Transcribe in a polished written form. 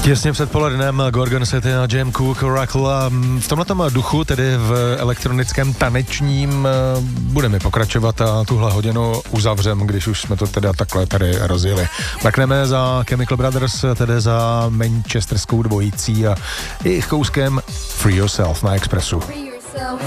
Těsně před polednem Gorgon City a Jam Cook Oracle a v tomhletom duchu, tedy v elektronickém tanečním, budeme pokračovat a tuhle hodinu uzavřem, když už jsme to teda takhle tady rozjeli. Mrkneme za Chemical Brothers, tedy za manchesterskou dvojicí a jejich kouskem Free Yourself na Expressu.